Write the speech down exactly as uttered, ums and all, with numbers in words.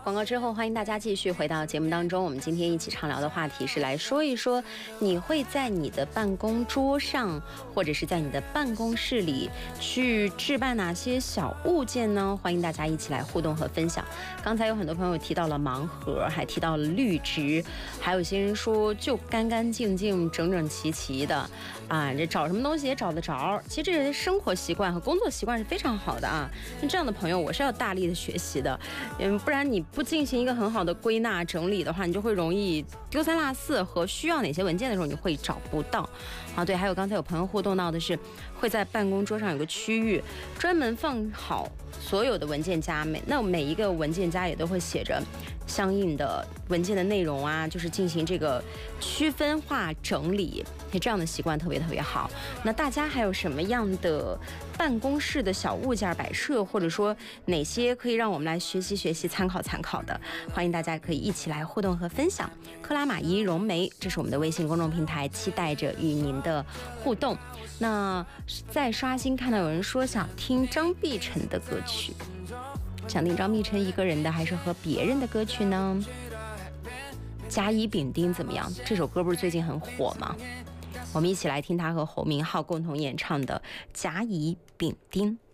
广告之后，欢迎大家继续回到节目当中。我们今天一起畅聊的话题是来说一说，你会在你的办公桌上，或者是在你的办公室里去置办哪些小物件呢？欢迎大家一起来互动和分享。刚才有很多朋友提到了盲盒，还提到了绿植，还有些人说就干干净净、整整齐齐的啊，这找什么东西也找得着。其实这些生活习惯和工作习惯是非常好的啊。那这样的朋友，我是要大力的学习的，嗯，不然你不进行一个很好的归纳整理的话，你就会容易丢三落四，和需要哪些文件的时候你会找不到啊。对，还有刚才有朋友互动到的是，会在办公桌上有个区域专门放好所有的文件夹，每那每一个文件夹也都会写着相应的文件的内容啊，就是进行这个区分化整理，这样的习惯特别特别好。那大家还有什么样的办公室的小物件摆设，或者说哪些可以让我们来学习学习、参考参考的？欢迎大家可以一起来互动和分享。克拉玛依融媒，这是我们的微信公众平台，期待着与您的互动。那在刷新看到有人说想听张碧晨的歌曲，想听张碧晨一个人的还是和别人的歌曲呢？甲乙丙丁怎么样？这首歌不是最近很火吗？我们一起来听他和侯明昊共同演唱的《甲乙丙丁》。